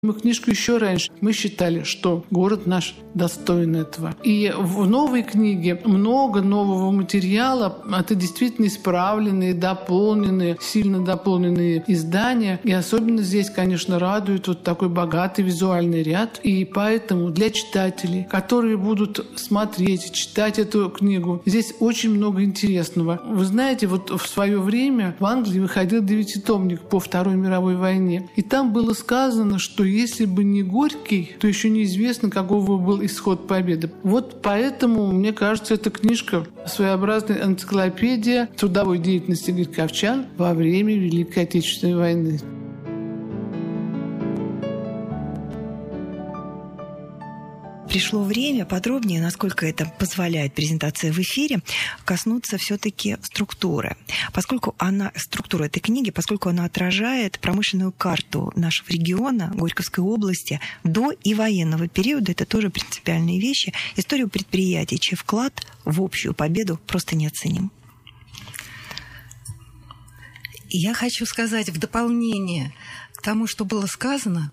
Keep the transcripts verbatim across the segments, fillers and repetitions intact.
Мы книжку еще раньше. Мы считали, что город наш достоин этого. И в новой книге много нового материала. Это действительно исправленные, дополненные, сильно дополненные издания. И особенно здесь, конечно, радует вот такой богатый визуальный ряд. И поэтому для читателей, которые будут смотреть, читать эту книгу, здесь очень много интересного. Вы знаете, вот в свое время в Англии выходил девятитомник по Второй мировой войне. И там было сказано, что если бы не Горький, то еще неизвестно, каков бы был исход победы. Вот поэтому, мне кажется, эта книжка своеобразная энциклопедия трудовой деятельности горьковчан во время Великой Отечественной войны. Пришло время подробнее, насколько это позволяет презентация в эфире, коснуться все-таки структуры. Поскольку она, структура этой книги, поскольку она отражает промышленную карту нашего региона, Горьковской области, до и военного периода, это тоже принципиальные вещи, историю предприятий, чей вклад в общую победу просто неоценим. Я хочу сказать в дополнение к тому, что было сказано,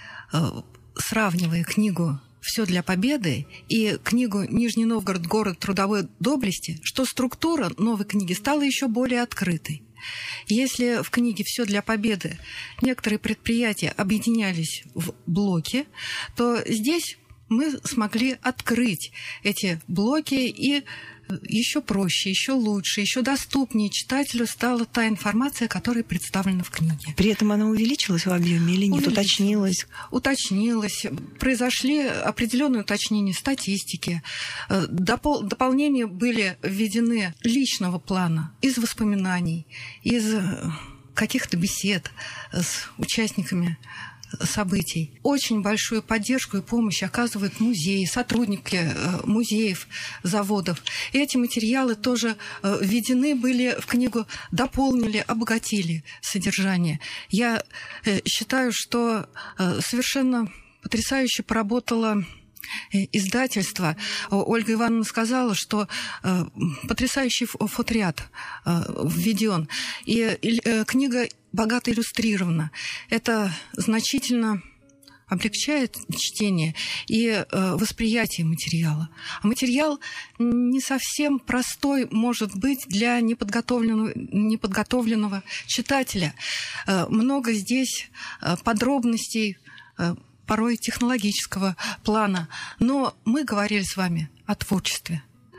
сравнивая книгу «Все для победы» и книгу «Нижний Новгород. Город трудовой доблести», что структура новой книги стала еще более открытой. Если в книге «Все для победы» некоторые предприятия объединялись в блоки, то здесь мы смогли открыть эти блоки, и еще проще, еще лучше, еще доступнее читателю стала та информация, которая представлена в книге. При этом она увеличилась в объеме или нет? Уточнилась? Уточнилась. Произошли определенные уточнения статистики. Допол- дополнения были введены личного плана, из воспоминаний, из каких-то бесед с участниками событий. Очень большую поддержку и помощь оказывают музеи, сотрудники музеев, заводов. И эти материалы тоже введены были в книгу, дополнили, обогатили содержание. Я считаю, что совершенно потрясающе поработала издательство. Ольга Ивановна сказала, что э, потрясающий фоторяд э, введен. И э, книга богато иллюстрирована. Это значительно облегчает чтение и э, восприятие материала. А материал не совсем простой может быть для неподготовленного, неподготовленного читателя. Э, много здесь э, подробностей, э, порой технологического плана. Но мы говорили с вами о творчестве.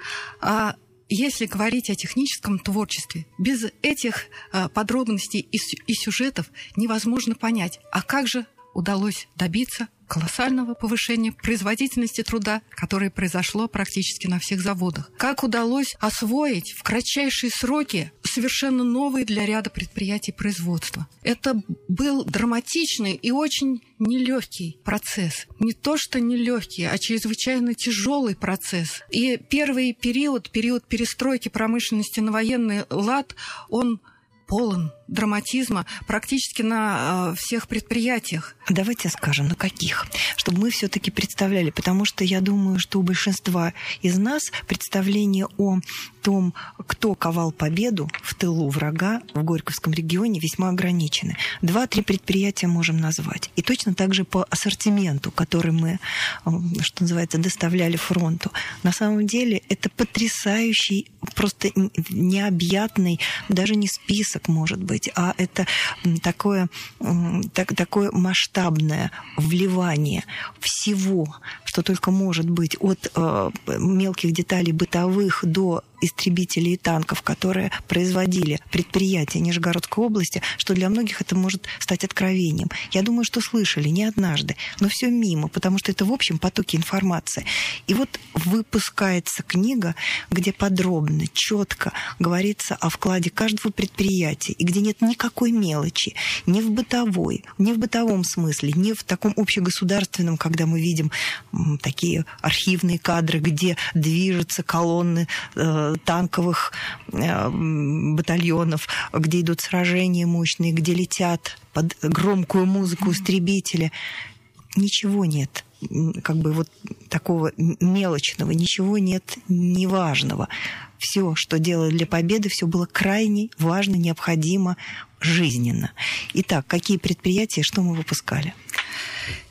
А если говорить о техническом творчестве, без этих подробностей и сюжетов невозможно понять, а как же удалось добиться колоссального повышения производительности труда, которое произошло практически на всех заводах. Как удалось освоить в кратчайшие сроки совершенно новые для ряда предприятий производства. Это был драматичный и очень нелегкий процесс. Не то что нелегкий, а чрезвычайно тяжелый процесс. И первый период, период перестройки промышленности на военный лад, он полон драматизма практически на э, всех предприятиях. Давайте скажем, на каких? Чтобы мы все-таки представляли, потому что я думаю, что у большинства из нас представление о том, кто ковал победу в тылу врага в Горьковском регионе, весьма ограничены. Два-три предприятия можем назвать. И точно так же по ассортименту, который мы, что называется, доставляли фронту. На самом деле это потрясающий, просто необъятный, даже не список, может быть, а это такое, так, такое масштабное вливание всего, что только может быть, от э, мелких деталей бытовых до истребителей и танков, которые производили предприятия Нижегородской области, что для многих это может стать откровением. Я думаю, что слышали не однажды, но все мимо, потому что это в общем потоке информации. И вот выпускается книга, где подробно, четко говорится о вкладе каждого предприятия, и где нет никакой мелочи, ни в бытовой, ни в бытовом смысле, ни в таком общегосударственном, когда мы видим такие архивные кадры, где движутся колонны э, танковых э, батальонов, где идут сражения мощные, где летят под громкую музыку истребители. Ничего нет, как бы вот такого мелочного, ничего нет неважного. Все, что делали для победы, все было крайне важно, необходимо, жизненно. Итак, какие предприятия, что мы выпускали?